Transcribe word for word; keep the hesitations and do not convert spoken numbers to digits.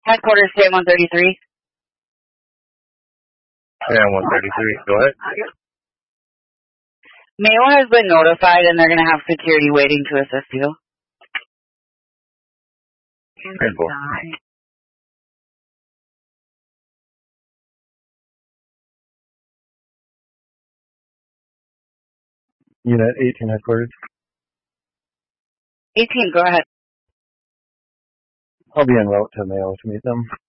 Headquarters, J one thirty-three. Yeah, one thirty-three. Go ahead. Mayo has been notified, and they're going to have security waiting to assist you. Painful. Unit eighteen headquarters. eighteen, go ahead. I'll be en route to Mayo to meet them.